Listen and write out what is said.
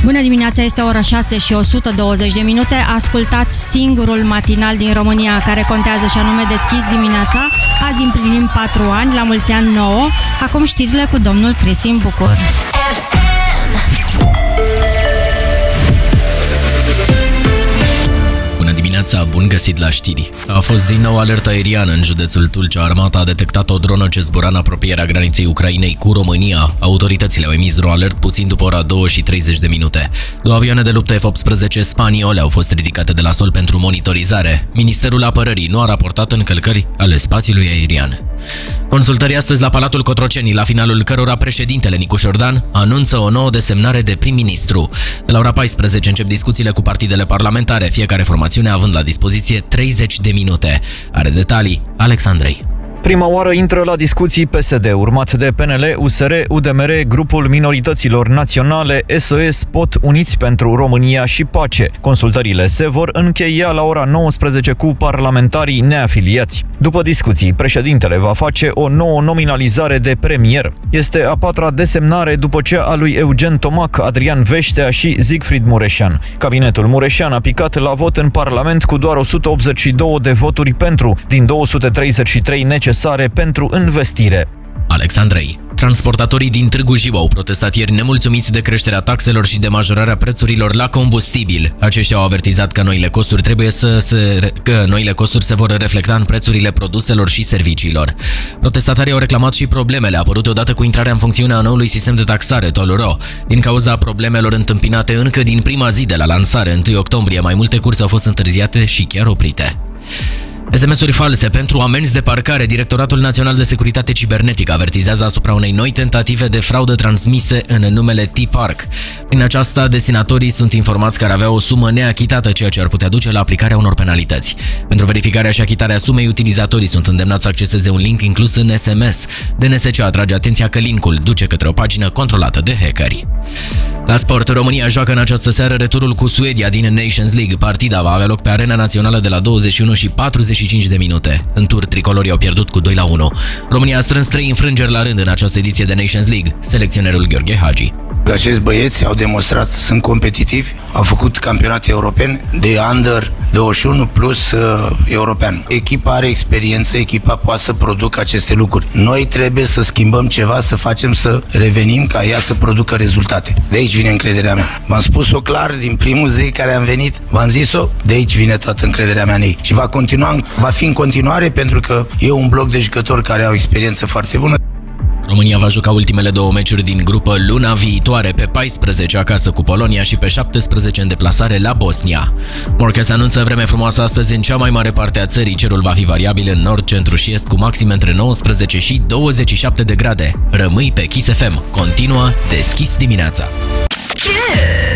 Bună dimineața, este ora 6 și 120 de minute. Ascultați singurul matinal din România care contează, și anume Deschis dimineața. Azi împlinim 4 ani, la mulți ani nouă. Acum știrile cu domnul Cristian Bucur. Bun găsit la știri. A fost din nou alertă aeriană în județul Tulcea. Armata a detectat o dronă ce zbura în apropierea graniței Ucrainei cu România. Autoritățile au emis alert puțin după ora 2 și 30 de minute. 2 avioane de luptă F-18 spaniole au fost ridicate de la sol pentru monitorizare. Ministerul Apărării nu a raportat încălcări ale spațiului aerian. Consultări astăzi la Palatul Cotroceni, la finalul cărora președintele Nicu Șordan anunță o nouă desemnare de prim-ministru. De la ora 14 încep discuțiile cu partidele parlamentare, fiecare formațiune având la dispoziție 30 de minute. Are detalii Alexandrei. Prima oară intră la discuții PSD, urmat de PNL, USR, UDMR, Grupul Minorităților Naționale, SOS, POT, Uniți pentru România și Pace. Consultările se vor încheia la ora 19 cu parlamentarii neafiliați. După discuții, președintele va face o nouă nominalizare de premier. Este a 4-a desemnare după cea a lui Eugen Tomac, Adrian Veștea și Siegfried Mureșan. Cabinetul Mureșan a picat la vot în Parlament cu doar 182 de voturi pentru, din 233 necesare pentru investire. Alexandrei. Transportatorii din Târgu Jiu au protestat ieri nemulțumiți de creșterea taxelor și de majorarea prețurilor la combustibil. Aceștia au avertizat că noile costuri se vor reflecta în prețurile produselor și serviciilor. Protestatarii au reclamat și problemele apărute odată cu intrarea în funcțiune a noului sistem de taxare, Toluro. Din cauza problemelor întâmpinate încă din prima zi de la lansare, 1 octombrie, mai multe curse au fost întârziate și chiar oprite. SMS-uri false pentru amenzi de parcare. Directoratul Național de Securitate Cibernetică avertizează asupra unei noi tentative de fraudă transmise în numele T-Park. Prin aceasta, destinatorii sunt informați că ar avea o sumă neachitată, ceea ce ar putea duce la aplicarea unor penalități. Pentru verificarea și achitarea sumei, utilizatorii sunt îndemnați să acceseze un link inclus în SMS. DNSC atrage atenția că linkul duce către o pagină controlată de hackeri. La sport, România joacă în această seară returul cu Suedia din Nations League. Partida va avea loc pe Arena Națională de la 21 și 45 de minute. În tur, tricolorii au pierdut cu 2-1. România a strâns 3 înfrângeri la rând în această ediție de Nations League. Selecționerul Gheorghe Hagi. Acești băieți au demonstrat, sunt competitivi, au făcut campionate europene de Under 21 plus european. Echipa are experiență, echipa poate să producă aceste lucruri. Noi trebuie să schimbăm ceva, să facem să revenim ca ea să producă rezultate. De aici vine încrederea mea. V-am spus-o clar din primul zi care am venit, v-am zis-o, de aici vine toată încrederea mea în ei. Și va fi în continuare pentru că e un bloc de jucători care au experiență foarte bună. România va juca ultimele 2 meciuri din grupă luna viitoare, pe 14 acasă cu Polonia și pe 17 în deplasare la Bosnia. Morcast anunță vreme frumoasă astăzi în cea mai mare parte a țării. Cerul va fi variabil în nord, centru și est, cu maxime între 19 și 27 de grade. Rămâi pe Kiss FM. Continuă Deschis dimineața.